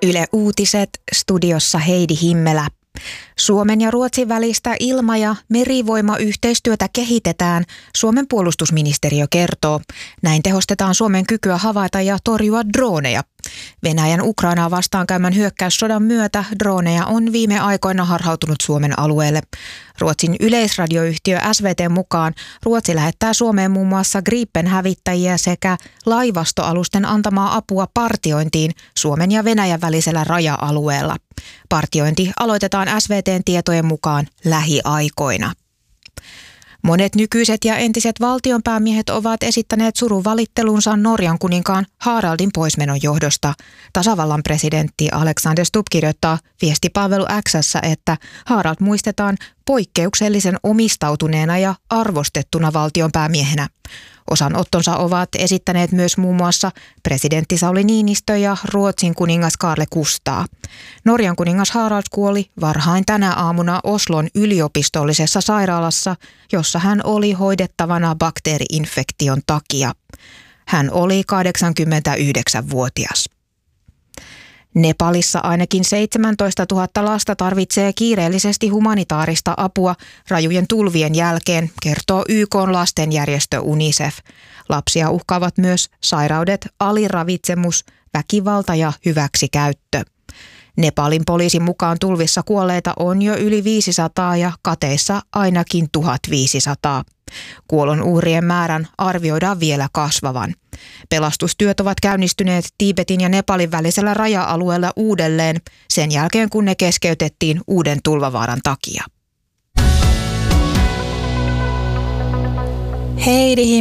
Yle Uutiset, studiossa Heidi Himmelä. Suomen ja Ruotsin välistä ilma- ja merivoimayhteistyötä kehitetään, Suomen puolustusministeriö kertoo. Näin tehostetaan Suomen kykyä havaita ja torjua droneja. Venäjän Ukrainaa vastaan käymän hyökkäyssodan myötä droneja on viime aikoina harhautunut Suomen alueelle. Ruotsin yleisradioyhtiö SVT mukaan Ruotsi lähettää Suomeen muun muassa Gripen-hävittäjiä sekä laivastoalusten antamaa apua partiointiin Suomen ja Venäjän välisellä raja-alueella. Partiointi aloitetaan SVT:n tietojen mukaan lähiaikoina. Monet nykyiset ja entiset valtionpäämiehet ovat esittäneet surunvalittelunsa Norjan kuninkaan Haraldin poismenon johdosta. Tasavallan presidentti Alexander Stubb kirjoittaa viestipalvelu X:ssä, että Harald muistetaan poikkeuksellisen omistautuneena ja arvostettuna valtionpäämiehenä. Osanottonsa ovat esittäneet myös muun muassa presidentti Sauli Niinistö ja Ruotsin kuningas Carl Gustaf. Norjan kuningas Harald kuoli varhain tänä aamuna Oslon yliopistollisessa sairaalassa, jossa hän oli hoidettavana bakteeri-infektion takia. Hän oli 89-vuotias. Nepalissa ainakin 17 000 lasta tarvitsee kiireellisesti humanitaarista apua rajujen tulvien jälkeen, kertoo YK:n lastenjärjestö UNICEF. Lapsia uhkaavat myös sairaudet, aliravitsemus, väkivalta ja hyväksikäyttö. Nepalin poliisin mukaan tulvissa kuolleita on jo yli 500 ja kateissa ainakin 1500. Kuolonuhrien määrän arvioidaan vielä kasvavan. Pelastustyöt ovat käynnistyneet Tiibetin ja Nepalin välisellä raja-alueella uudelleen sen jälkeen, kun ne keskeytettiin uuden tulvavaaran takia. Heidi